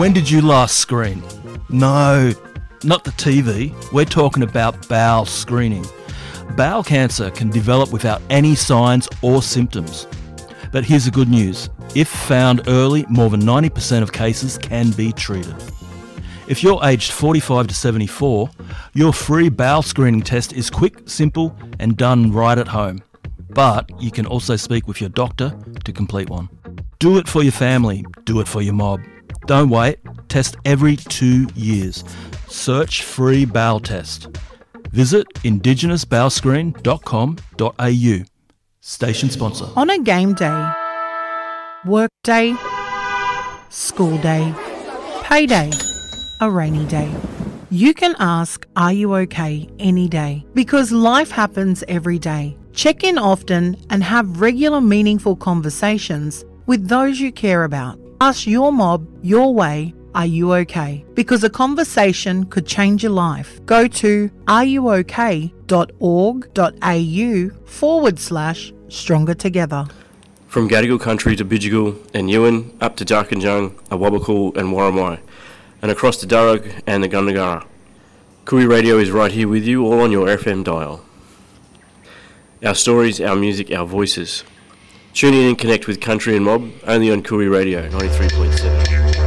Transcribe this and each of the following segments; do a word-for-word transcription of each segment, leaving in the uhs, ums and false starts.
When did you last screen? No, not the T V. We're talking about bowel screening. Bowel cancer can develop without any signs or symptoms. But here's the good news. If found early, more than ninety percent of cases can be treated. If you're aged forty-five to seventy-four, your free bowel screening test is quick, simple, and done right at home. But you can also speak with your doctor to complete one. Do it for your family. Do it for your mob. Don't wait. Test every two years. Search free bowel test. Visit indigenous bowel screen dot com dot a u. Station sponsor. On a game day, work day, school day, payday, a rainy day, you can ask, are you okay, any day? Because life happens every day. Check in often and have regular meaningful conversations with those you care about. Ask your mob your way, are you okay? Because a conversation could change your life. Go to areyouok.org.au forward slash stronger together. From Gadigal country to Bidjigal and Ewan, up to Jarkanjung, Awabakal and Warramai, and across to Darug and the Gundagara. Koori Radio is right here with you, all on your F M dial. Our stories, our music, our voices. Tune in and connect with Country and Mob, only on Koori Radio ninety-three point seven.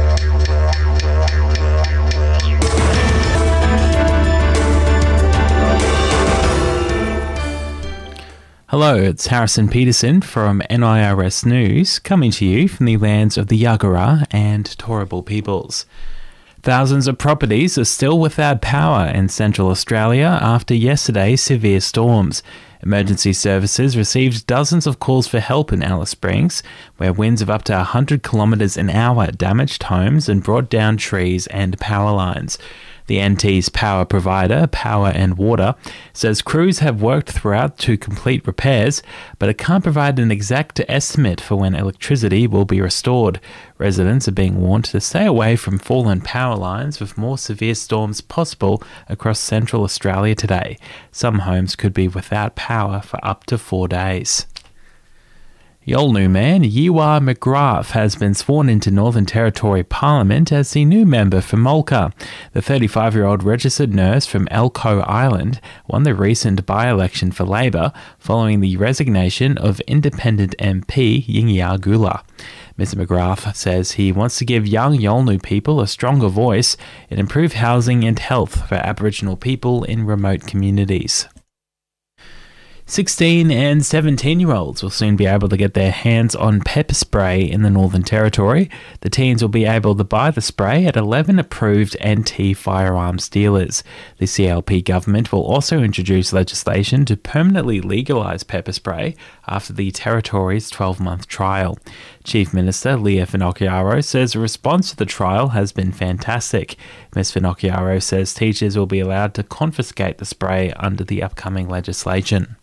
Hello, it's Harrison Peterson from N I R S News, coming to you from the lands of the Yagara and Turrbal peoples. Thousands of properties are still without power in Central Australia after yesterday's severe storms. Emergency services received dozens of calls for help in Alice Springs, where winds of up to one hundred kilometres an hour damaged homes and brought down trees and power lines. The N T's power provider, Power and Water, says crews have worked throughout to complete repairs, but it can't provide an exact estimate for when electricity will be restored. Residents are being warned to stay away from fallen power lines with more severe storms possible across Central Australia today. Some homes could be without power for up to four days. Yolngu man Yiwa McGrath has been sworn into Northern Territory Parliament as the new member for Mulka. The thirty-five-year-old registered nurse from Elcho Island won the recent by-election for Labor following the resignation of independent M P Yingya Gula. Mister McGrath says he wants to give young Yolngu people a stronger voice and improve housing and health for Aboriginal people in remote communities. sixteen and seventeen-year-olds will soon be able to get their hands on pepper spray in the Northern Territory. The teens will be able to buy the spray at eleven approved N T firearms dealers. The C L P government will also introduce legislation to permanently legalise pepper spray after the Territory's twelve-month trial. Chief Minister Leah Finocchiaro says the response to the trial has been fantastic. Miz Finocchiaro says teachers will be allowed to confiscate the spray under the upcoming legislation.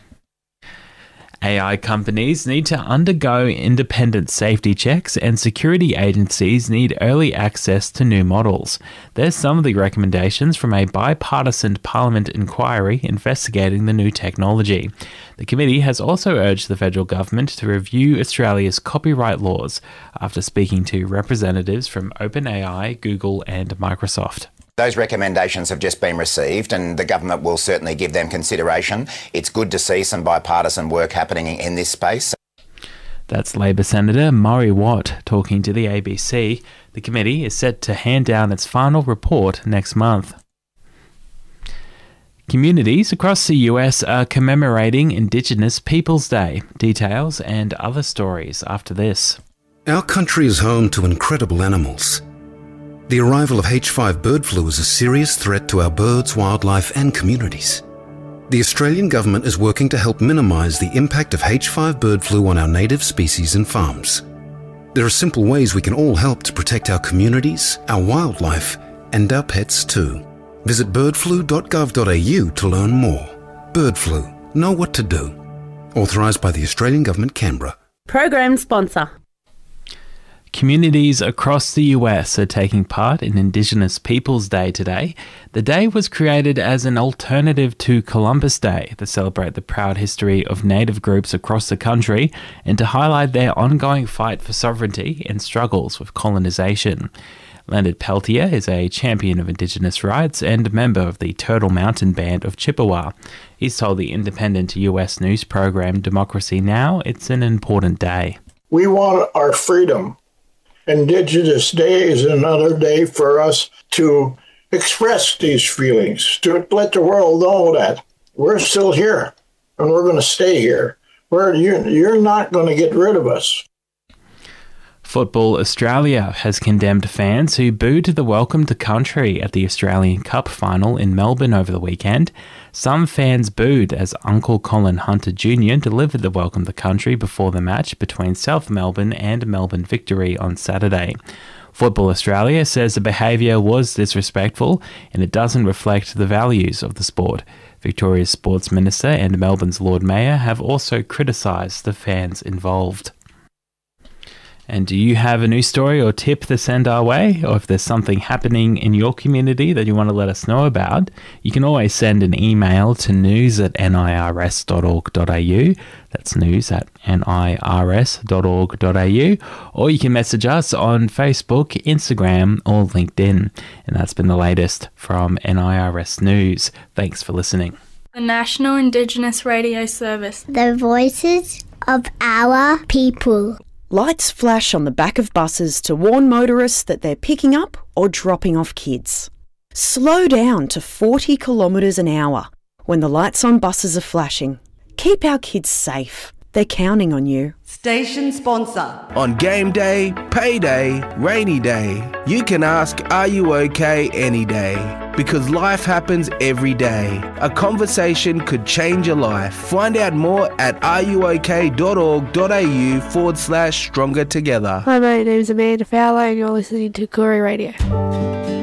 A I companies need to undergo independent safety checks and security agencies need early access to new models. There's some of the recommendations from a bipartisan Parliament inquiry investigating the new technology. The committee has also urged the federal government to review Australia's copyright laws after speaking to representatives from OpenAI, Google and Microsoft. Those recommendations have just been received and the government will certainly give them consideration. It's good to see some bipartisan work happening in this space. That's Labor Senator Murray Watt talking to the A B C. The committee is set to hand down its final report next month. Communities across the U S are commemorating Indigenous Peoples Day. Details and other stories after this. Our country is home to incredible animals. The arrival of H five bird flu is a serious threat to our birds, wildlife and communities. The Australian government is working to help minimise the impact of H five bird flu on our native species and farms. There are simple ways we can all help to protect our communities, our wildlife and our pets too. Visit bird flu dot gov dot a u to learn more. Bird flu. Know what to do. Authorised by the Australian Government, Canberra. Program sponsor. Communities across the U S are taking part in Indigenous Peoples Day today. The day was created as an alternative to Columbus Day to celebrate the proud history of Native groups across the country and to highlight their ongoing fight for sovereignty and struggles with colonisation. Leonard Peltier is a champion of Indigenous rights and a member of the Turtle Mountain Band of Chippewa. He's told the independent U S news program Democracy Now! It's an important day. We want our freedom. Indigenous Day is another day for us to express these feelings, to let the world know that we're still here and we're going to stay here. We're, you, you're not going to get rid of us. Football Australia has condemned fans who booed the welcome to country at the Australian Cup final in Melbourne over the weekend. Some fans booed as Uncle Colin Hunter Junior delivered the welcome to country before the match between South Melbourne and Melbourne Victory on Saturday. Football Australia says the behaviour was disrespectful and it doesn't reflect the values of the sport. Victoria's Sports Minister and Melbourne's Lord Mayor have also criticised the fans involved. And do you have a news story or tip to send our way? Or if there's something happening in your community that you want to let us know about, you can always send an email to news at nirs dot org dot a u. That's news at nirs dot org dot a u. Or you can message us on Facebook, Instagram, or LinkedIn. And that's been the latest from N I R S News. Thanks for listening. The National Indigenous Radio Service. The voices of our people. Lights flash on the back of buses to warn motorists that they're picking up or dropping off kids. Slow down to forty kilometres an hour when the lights on buses are flashing. Keep our kids safe. They're counting on you. Station sponsor. On game day, payday, rainy day, you can ask, are you okay any day? Because life happens every day. A conversation could change your life. Find out more at ruok.org.au forward slash stronger together. Hi, my name is Amanda Fowler and you're listening to Koori Radio.